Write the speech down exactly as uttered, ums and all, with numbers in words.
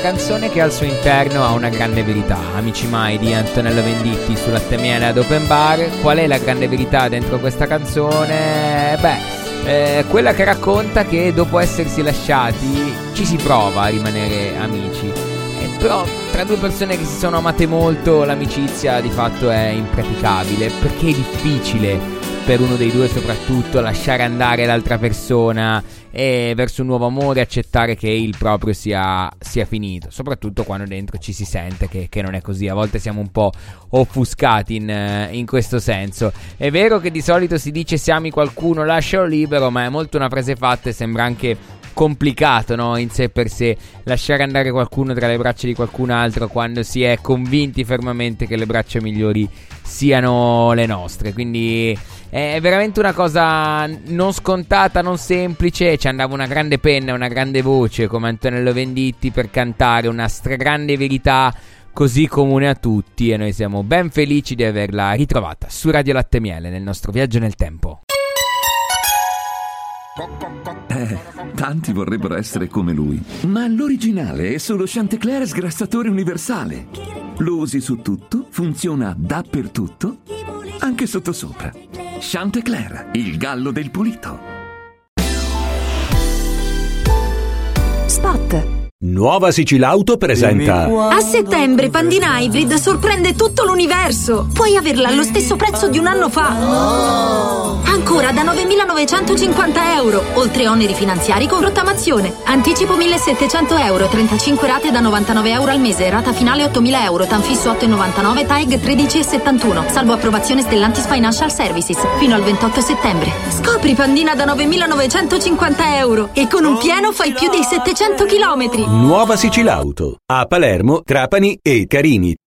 canzone che al suo interno ha una grande verità. Amici mai di Antonello Venditti su Latte Miele ad Open Bar. Qual è la grande verità dentro questa canzone? Beh, eh, quella che racconta che dopo essersi lasciati ci si prova a rimanere amici. Eh, però tra due persone che si sono amate molto l'amicizia di fatto è impraticabile, perché è difficile per uno dei due soprattutto lasciare andare l'altra persona e verso un nuovo amore accettare che il proprio sia, sia finito, soprattutto quando dentro ci si sente che, che non è così. A volte siamo un po' offuscati in, in questo senso. È vero che di solito si dice se ami qualcuno lascialo libero, ma è molto una frase fatta e sembra anche complicato, no? In sé per sé lasciare andare qualcuno tra le braccia di qualcun altro quando si è convinti fermamente che le braccia migliori siano le nostre. Quindi è veramente una cosa non scontata, non semplice. Ci andava una grande penna, una grande voce come Antonello Venditti per cantare una stragrande verità così comune a tutti, e noi siamo ben felici di averla ritrovata su Radio Latte Miele nel nostro viaggio nel tempo. Eh, tanti vorrebbero essere come lui, ma l'originale è solo Chantecler sgrassatore universale. Lo usi su tutto, funziona dappertutto, anche sottosopra. Chantecler, il gallo del pulito. Spot. Nuova Sicilauto presenta. A settembre Pandina Hybrid sorprende tutto l'universo. Puoi averla allo stesso prezzo di un anno fa. Ancora da novemilanovecentocinquanta euro, oltre oneri finanziari con rottamazione. Anticipo millesettecento euro, trentacinque rate da novantanove euro al mese, rata finale ottomila euro, tanfisso otto virgola novantanove, T A E G tredici virgola settantuno, salvo approvazione Stellantis Financial Services, fino al ventotto settembre. Scopri Pandina da novemilanovecentocinquanta euro e con un pieno fai più di settecento chilometri. Nuova Sicilauto a Palermo, Trapani e Carini.